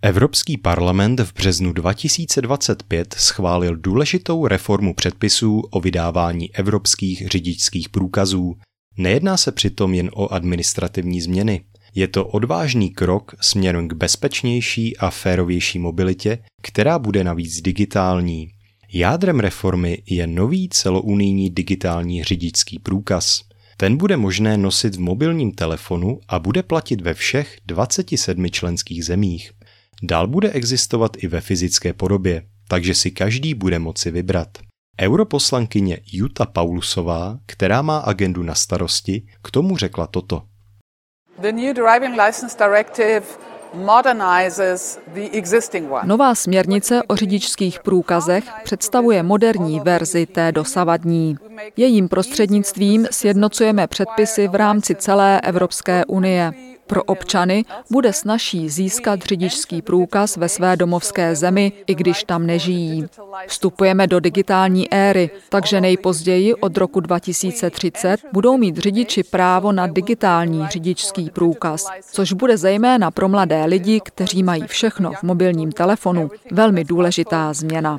Evropský parlament v březnu 2025 schválil důležitou reformu předpisů o vydávání evropských řidičských průkazů. Nejedná se přitom jen o administrativní změny. Je to odvážný krok směrem k bezpečnější a férovější mobilitě, která bude navíc digitální. Jádrem reformy je nový celounijní digitální řidičský průkaz. Ten bude možné nosit v mobilním telefonu a bude platit ve všech 27 členských zemích. Dál bude existovat i ve fyzické podobě, takže si každý bude moci vybrat. Europoslankyně Jutta Paulusová, která má agendu na starosti, k tomu řekla toto. The new driving license directive modernizes the existing one. Nová směrnice o řidičských průkazech představuje moderní verzi té dosavadní. Jejím prostřednictvím sjednocujeme předpisy v rámci celé Evropské unie. Pro občany bude snazší získat řidičský průkaz ve své domovské zemi, i když tam nežijí. Vstupujeme do digitální éry, takže nejpozději od roku 2030 budou mít řidiči právo na digitální řidičský průkaz, což bude zejména pro mladé lidi, kteří mají všechno v mobilním telefonu, velmi důležitá změna.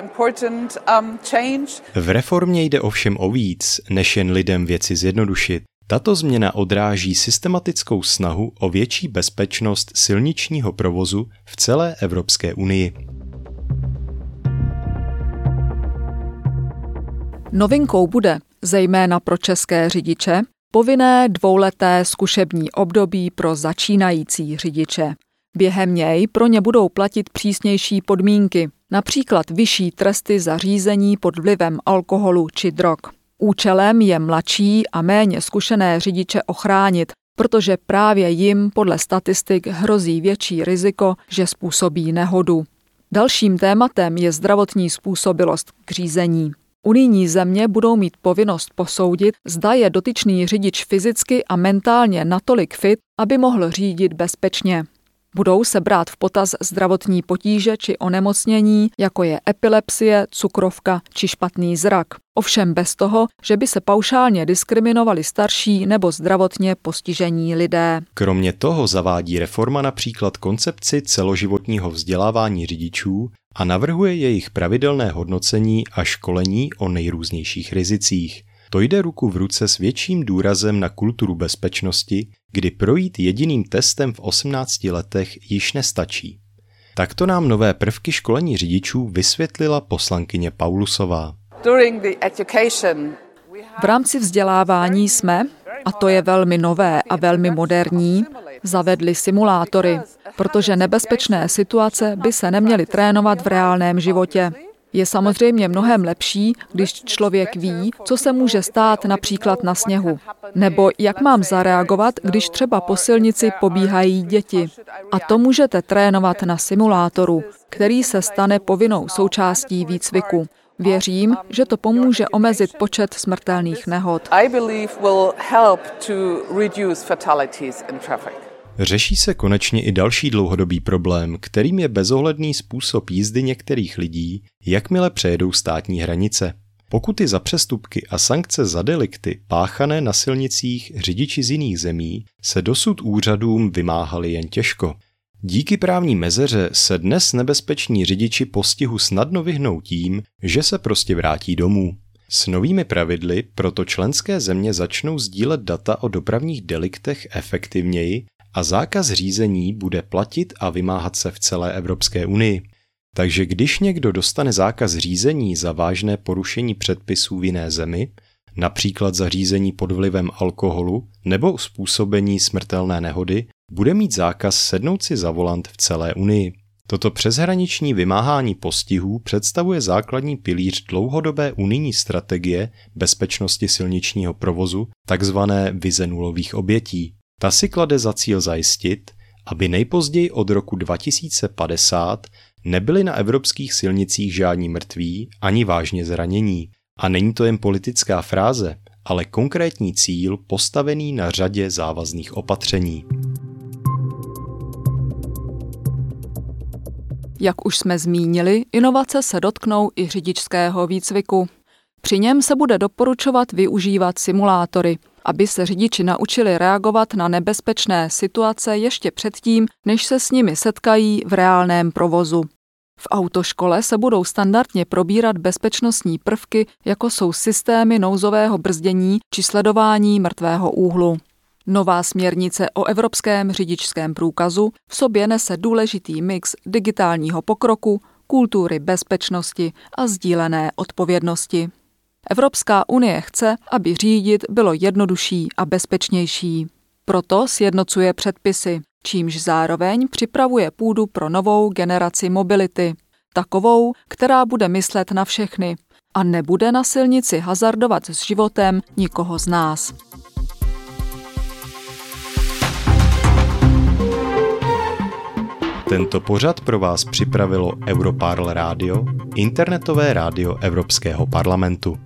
V reformě jde ovšem o víc, než jen lidem věci zjednodušit. Tato změna odráží systematickou snahu o větší bezpečnost silničního provozu v celé Evropské unii. Novinkou bude, zejména pro české řidiče, povinné 2leté zkušební období pro začínající řidiče. Během něj pro ně budou platit přísnější podmínky, například vyšší tresty za řízení pod vlivem alkoholu či drog. Účelem je mladší a méně zkušené řidiče ochránit, protože právě jim podle statistik hrozí větší riziko, že způsobí nehodu. Dalším tématem je zdravotní způsobilost k řízení. Unijní země budou mít povinnost posoudit, zda je dotyčný řidič fyzicky a mentálně natolik fit, aby mohl řídit bezpečně. Budou se brát v potaz zdravotní potíže či onemocnění, jako je epilepsie, cukrovka či špatný zrak. Ovšem bez toho, že by se paušálně diskriminovali starší nebo zdravotně postižení lidé. Kromě toho zavádí reforma například koncepci celoživotního vzdělávání řidičů a navrhuje jejich pravidelné hodnocení a školení o nejrůznějších rizicích. To jde ruku v ruce s větším důrazem na kulturu bezpečnosti, kdy projít jediným testem v 18 letech již nestačí. Takto nám nové prvky školení řidičů vysvětlila poslankyně Paulusová. V rámci vzdělávání jsme, a to je velmi nové a velmi moderní, zavedli simulátory, protože nebezpečné situace by se neměly trénovat v reálném životě. Je samozřejmě mnohem lepší, když člověk ví, co se může stát například na sněhu, nebo jak mám zareagovat, když třeba po silnici pobíhají děti. A to můžete trénovat na simulátoru, který se stane povinnou součástí výcviku. Věřím, že to pomůže omezit počet smrtelných nehod. Řeší se konečně i další dlouhodobý problém, kterým je bezohledný způsob jízdy některých lidí, jakmile přejedou státní hranice. Pokuty za přestupky a sankce za delikty páchané na silnicích řidiči z jiných zemí se dosud úřadům vymáhaly jen těžko. Díky právní mezeře se dnes nebezpeční řidiči postihu snadno vyhnou tím, že se prostě vrátí domů. S novými pravidly proto členské země začnou sdílet data o dopravních deliktech efektivněji a zákaz řízení bude platit a vymáhat se v celé Evropské unii. Takže když někdo dostane zákaz řízení za vážné porušení předpisů v jiné zemi, například za řízení pod vlivem alkoholu nebo způsobení smrtelné nehody, bude mít zákaz sednout si za volant v celé Unii. Toto přeshraniční vymáhání postihů představuje základní pilíř dlouhodobé unijní strategie bezpečnosti silničního provozu, takzvané vize nulových obětí. Ta si klade za cíl zajistit, aby nejpozději od roku 2050 nebyli na evropských silnicích žádní mrtví ani vážně zranění. A není to jen politická fráze, ale konkrétní cíl postavený na řadě závazných opatření. Jak už jsme zmínili, inovace se dotknou i řidičského výcviku. Při něm se bude doporučovat využívat simulátory, aby se řidiči naučili reagovat na nebezpečné situace ještě předtím, než se s nimi setkají v reálném provozu. V autoškole se budou standardně probírat bezpečnostní prvky, jako jsou systémy nouzového brzdění či sledování mrtvého úhlu. Nová směrnice o evropském řidičském průkazu v sobě nese důležitý mix digitálního pokroku, kultury bezpečnosti a sdílené odpovědnosti. Evropská unie chce, aby řídit bylo jednodušší a bezpečnější. Proto sjednocuje předpisy, čímž zároveň připravuje půdu pro novou generaci mobility, takovou, která bude myslet na všechny a nebude na silnici hazardovat s životem nikoho z nás. Tento pořad pro vás připravilo Europarl Radio, internetové rádio Evropského parlamentu.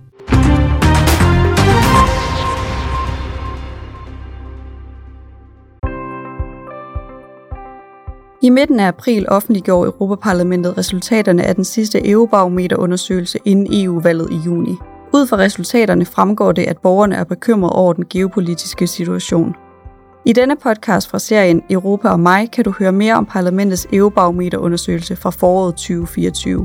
I midten af april offentliggjorde Europaparlamentet resultaterne af den sidste Eurobarometer-undersøgelse inden EU-valget i juni. Ud fra resultaterne fremgår det, at borgerne er bekymrede over den geopolitiske situation. I denne podcast fra serien Europa og mig kan du høre mere om parlamentets Eurobarometer-undersøgelse fra foråret 2024.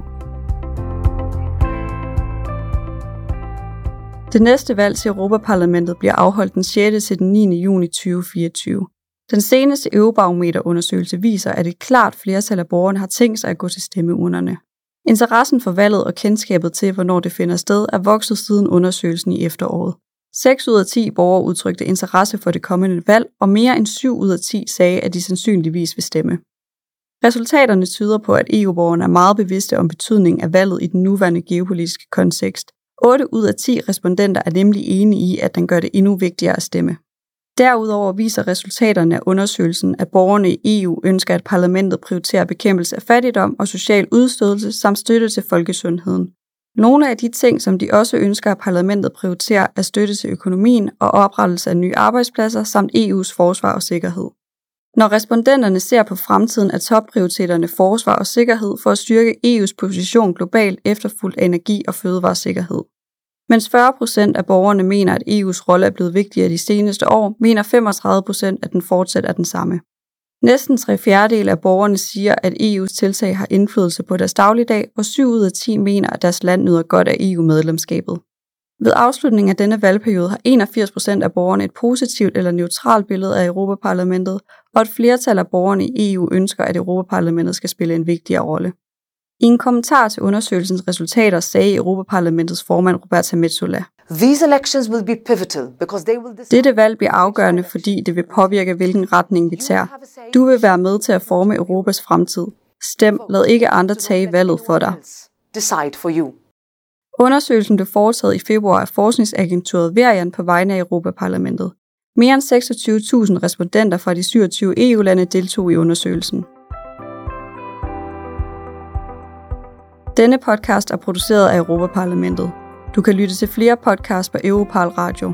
Det næste valg til Europaparlamentet bliver afholdt den 6. til den 9. juni 2024. Den seneste Eurobarometer-undersøgelse viser, at et klart flertal af borgerne har tænkt sig at gå til stemmeurnerne. Interessen for valget og kendskabet til, hvornår det finder sted, er vokset siden undersøgelsen i efteråret. 6 ud af 10 borgere udtrykte interesse for det kommende valg, og mere end 7 ud af 10 sagde, at de sandsynligvis vil stemme. Resultaterne tyder på, at EU-borgerne er meget bevidste om betydningen af valget i den nuværende geopolitiske kontekst. 8 ud af 10 respondenter er nemlig enige i, at den gør det endnu vigtigere at stemme. Derudover viser resultaterne af undersøgelsen, at borgerne i EU ønsker, at parlamentet prioriterer bekæmpelse af fattigdom og social udstødelse samt støtte til folkesundheden. Nogle af de ting, som de også ønsker, at parlamentet prioriterer, er støtte til økonomien og oprettelse af nye arbejdspladser samt EU's forsvar og sikkerhed. Når respondenterne ser på fremtiden, er topprioriteterne forsvar og sikkerhed for at styrke EU's position globalt efterfulgt af energi og fødevaresikkerhed. Mens 40% af borgerne mener, at EU's rolle er blevet vigtigere de seneste år, mener 35%, at den fortsat er den samme. Næsten 3/4 af borgerne siger, at EU's tiltag har indflydelse på deres dagligdag, og 7 ud af 10 mener, at deres land nyder godt af EU-medlemskabet. Ved afslutningen af denne valgperiode har 81% af borgerne et positivt eller neutralt billede af Europaparlamentet, og et flertal af borgerne i EU ønsker, at Europaparlamentet skal spille en vigtigere rolle. I en kommentar til undersøgelsens resultater sagde Europaparlamentets formand Roberta Metsola: Dette valg bliver afgørende, fordi det vil påvirke, hvilken retning vi tager. Du vil være med til at forme Europas fremtid. Stem, lad ikke andre tage valget for dig. Undersøgelsen blev foretaget i februar af forskningsagenturet Verian på vegne af Europaparlamentet. Mere end 26.000 respondenter fra de 27 EU-lande deltog i undersøgelsen. Denne podcast er produceret af Europaparlamentet. Du kan lytte til flere podcasts på Europarl Radio.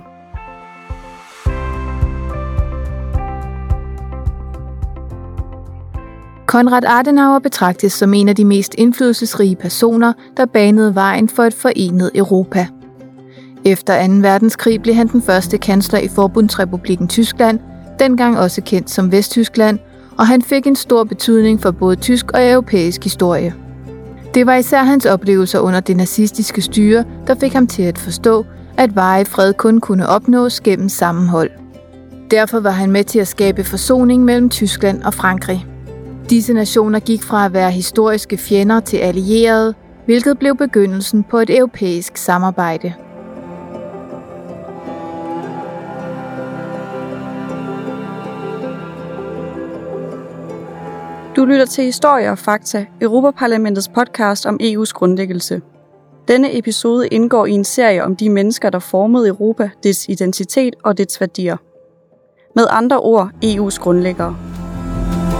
Konrad Adenauer betragtes som en af de mest indflydelsesrige personer, der banede vejen for et forenet Europa. Efter 2. verdenskrig blev han den første kansler i Forbundsrepublikken Tyskland, dengang også kendt som Vesttyskland, og han fik en stor betydning for både tysk og europæisk historie. Det var især hans oplevelser under det nazistiske styre, der fik ham til at forstå, at varig fred kun kunne opnås gennem sammenhold. Derfor var han med til at skabe forsoning mellem Tyskland og Frankrig. Disse nationer gik fra at være historiske fjender til allierede, hvilket blev begyndelsen på et europæisk samarbejde. Du lytter til Historie og Fakta, Europaparlamentets podcast om EU's grundlæggelse. Denne episode indgår i en serie om de mennesker, der formede Europa, dets identitet og dets værdier. Med andre ord, EU's grundlæggere.